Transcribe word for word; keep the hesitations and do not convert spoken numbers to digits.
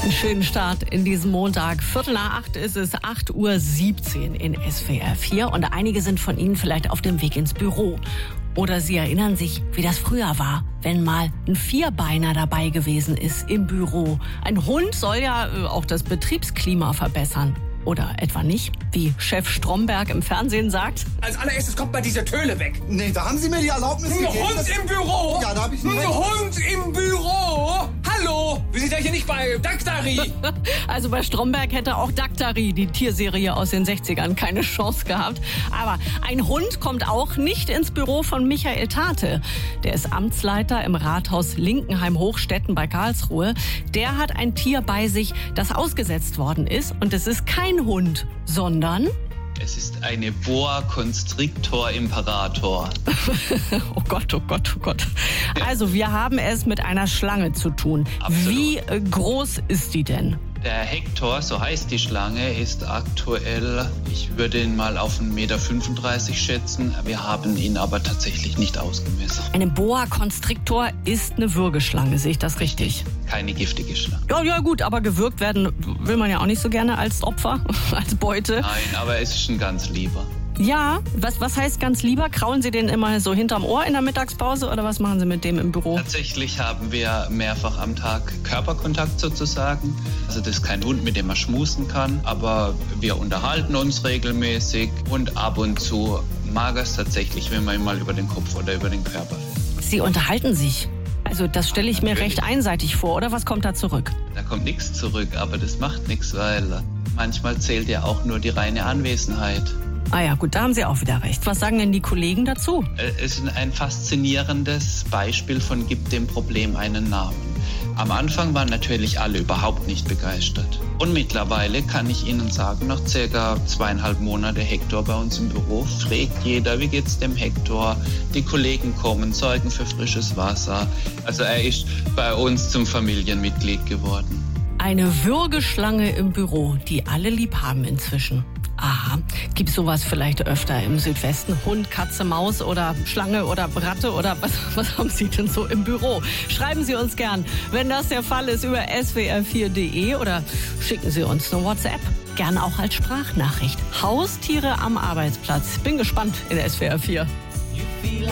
Einen schönen Start in diesem Montag. Viertel nach acht ist es, acht Uhr siebzehn in S W R vier. Und einige sind von Ihnen vielleicht auf dem Weg ins Büro. Oder Sie erinnern sich, wie das früher war, wenn mal ein Vierbeiner dabei gewesen ist im Büro. Ein Hund soll ja äh, auch das Betriebsklima verbessern. Oder etwa nicht, wie Chef Stromberg im Fernsehen sagt. Als allererstes kommt mal diese Töle weg. Nee, da haben Sie mir die Erlaubnis Ein gegeben. Hund dass- im Büro? Ja, da habe ich Ein nicht. Hund im Büro? Hallo? Wir sind ja hier nicht bei Daktari. Also bei Stromberg hätte auch Daktari, die Tierserie aus den sechzigern, keine Chance gehabt. Aber ein Hund kommt auch nicht ins Büro von Michael Tate. Der ist Amtsleiter im Rathaus Linkenheim-Hochstetten bei Karlsruhe. Der hat ein Tier bei sich, das ausgesetzt worden ist. Und es ist kein Hund, sondern... Es ist eine Boa Constrictor Imperator. Oh Gott, oh Gott, oh Gott. Also wir haben es mit einer Schlange zu tun. Absolut. Wie äh, groß ist die denn? Der Hektor, so heißt die Schlange, ist aktuell, ich würde ihn mal auf einen Meter fünfunddreißig schätzen. Wir haben ihn aber tatsächlich nicht ausgemessen. Eine Boa Constrictor ist eine Würgeschlange, sehe ich das richtig? Keine giftige Schlange. Ja, ja gut, aber gewürgt werden will man ja auch nicht so gerne als Opfer, als Beute. Nein, aber es ist ein ganz lieber. Ja, was, was heißt ganz lieber? Kraulen Sie den immer so hinterm Ohr in der Mittagspause oder was machen Sie mit dem im Büro? Tatsächlich haben wir mehrfach am Tag Körperkontakt sozusagen. Also das ist kein Hund, mit dem man schmusen kann, aber wir unterhalten uns regelmäßig und ab und zu mag es tatsächlich, wenn man ihn mal über den Kopf oder über den Körper fällt. Sie unterhalten sich. Also das stelle ich mir Natürlich. recht einseitig vor, oder was kommt da zurück? Da kommt nichts zurück, aber das macht nichts, weil manchmal zählt ja auch nur die reine Anwesenheit. Ah ja, gut, da haben Sie auch wieder recht. Was sagen denn die Kollegen dazu? Es ist ein faszinierendes Beispiel von gibt dem Problem einen Namen. Am Anfang waren natürlich alle überhaupt nicht begeistert. Und mittlerweile kann ich Ihnen sagen, nach circa zweieinhalb Monate Hektor bei uns im Büro, fragt jeder, wie geht's dem Hektor? Die Kollegen kommen, sorgen für frisches Wasser. Also er ist bei uns zum Familienmitglied geworden. Eine Würgeschlange im Büro, die alle lieb haben inzwischen. Aha, gibt sowas vielleicht öfter im Südwesten? Hund, Katze, Maus oder Schlange oder Ratte oder was, was haben Sie denn so im Büro? Schreiben Sie uns gern, wenn das der Fall ist, über S W R vier punkt de oder schicken Sie uns eine WhatsApp. Gern auch als Sprachnachricht. Haustiere am Arbeitsplatz. Bin gespannt in S W R vier.